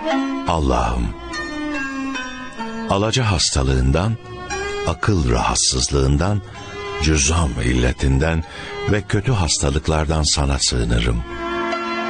Allah'ım, alaca hastalığından, akıl rahatsızlığından, cüzzam illetinden ve kötü hastalıklardan sana sığınırım.